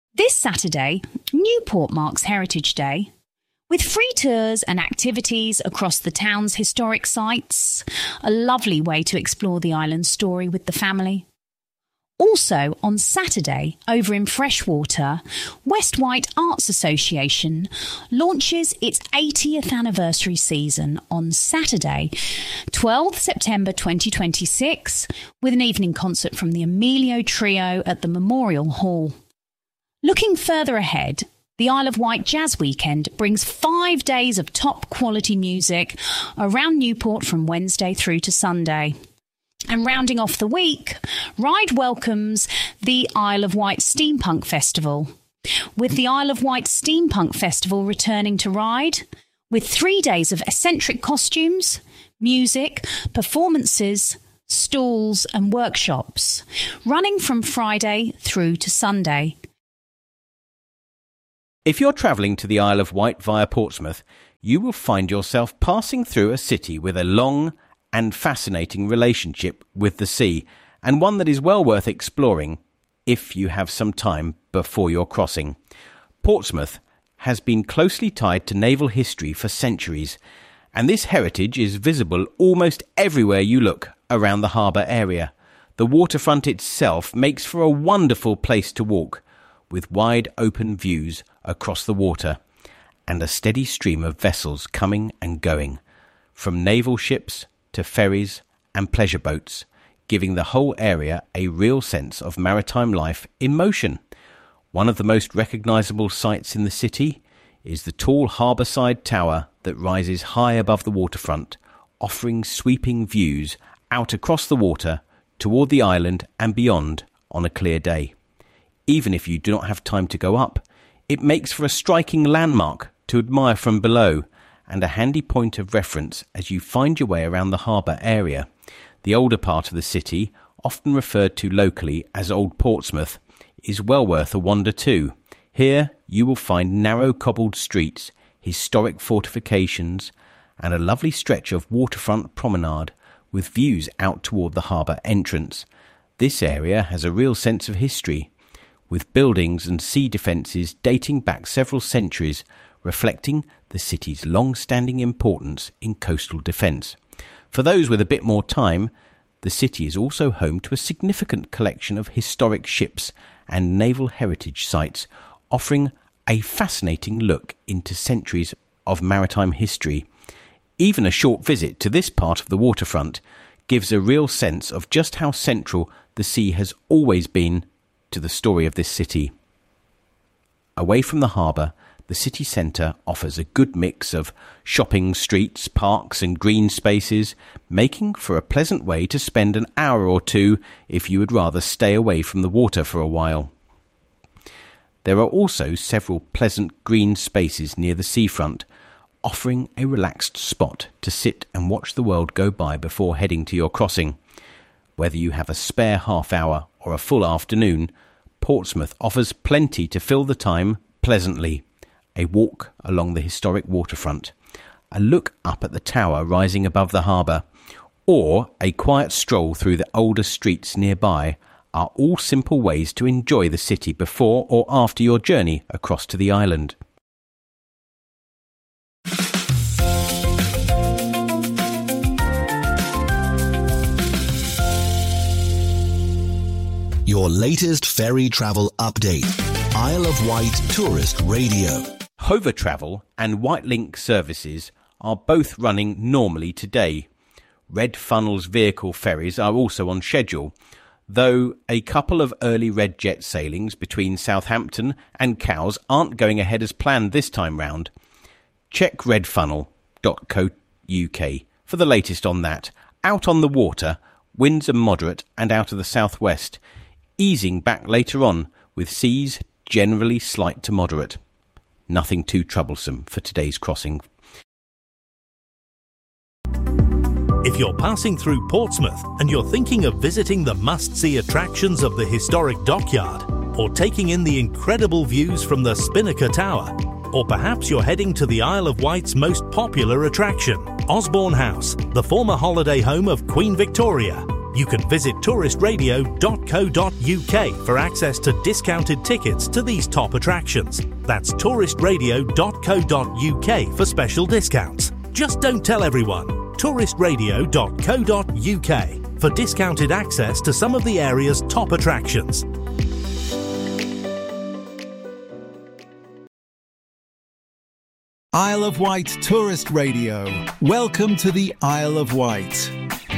This Saturday, Newport marks Heritage Day, with free tours and activities across the town's historic sites, a lovely way to explore the island's story with the family. Also, on Saturday, over in Freshwater, West Wight Arts Association launches its 80th anniversary season on Saturday, 12th September 2026, with an evening concert from the Emilio Trio at the Memorial Hall. Looking further ahead, the Isle of Wight Jazz Weekend brings 5 days of top-quality music around Newport from Wednesday through to Sunday. And rounding off the week, Ryde welcomes the Isle of Wight Steampunk Festival, with the Isle of Wight Steampunk Festival returning to Ryde, with 3 days of eccentric costumes, music, performances, stalls and workshops, running from Friday through to Sunday. If you're travelling to the Isle of Wight via Portsmouth, you will find yourself passing through a city with a long and fascinating relationship with the sea, and one that is well worth exploring if you have some time before your crossing. Portsmouth has been closely tied to naval history for centuries, and this heritage is visible almost everywhere you look around the harbour area. The waterfront itself makes for a wonderful place to walk, with wide open views across the water and a steady stream of vessels coming and going, from naval ships to ferries and pleasure boats, giving the whole area a real sense of maritime life in motion. One of the most recognisable sights in the city is the tall harbourside tower that rises high above the waterfront, offering sweeping views out across the water toward the island and beyond on a clear day. Even if you do not have time to go up, it makes for a striking landmark to admire from below and a handy point of reference as you find your way around the harbour area. The older part of the city, often referred to locally as Old Portsmouth, is well worth a wander too. Here you will find narrow cobbled streets, historic fortifications, and a lovely stretch of waterfront promenade with views out toward the harbour entrance. This area has a real sense of history, with buildings and sea defences dating back several centuries, reflecting the city's long-standing importance in coastal defence. For those with a bit more time, the city is also home to a significant collection of historic ships and naval heritage sites, offering a fascinating look into centuries of maritime history. Even a short visit to this part of the waterfront gives a real sense of just how central the sea has always been to the story of this city. Away from the harbour, the city centre offers a good mix of shopping streets, parks and green spaces, making for a pleasant way to spend an hour or two if you would rather stay away from the water for a while. There are also several pleasant green spaces near the seafront, offering a relaxed spot to sit and watch the world go by before heading to your crossing. Whether you have a spare half hour or a full afternoon, Portsmouth offers plenty to fill the time pleasantly. A walk along the historic waterfront, a look up at the tower rising above the harbour, or a quiet stroll through the older streets nearby are all simple ways to enjoy the city before or after your journey across to the island. Your latest ferry travel update. Isle of Wight Tourist Radio. Hover Travel and Whitelink services are both running normally today. Red Funnel's vehicle ferries are also on schedule, though a couple of early Red Jet sailings between Southampton and Cowes aren't going ahead as planned this time round. Check redfunnel.co.uk for the latest on that. Out on the water, winds are moderate and out of the southwest, easing back later on with seas generally slight to moderate. Nothing too troublesome for today's crossing. If you're passing through Portsmouth and you're thinking of visiting the must-see attractions of the historic dockyard, or taking in the incredible views from the Spinnaker Tower, or perhaps you're heading to the Isle of Wight's most popular attraction, Osborne House, the former holiday home of Queen Victoria, You can visit touristradio.co.uk for access to discounted tickets to these top attractions. That's touristradio.co.uk for special discounts. Just don't tell everyone. touristradio.co.uk for discounted access to some of the area's top attractions. Isle of Wight Tourist Radio. Welcome to the Isle of Wight.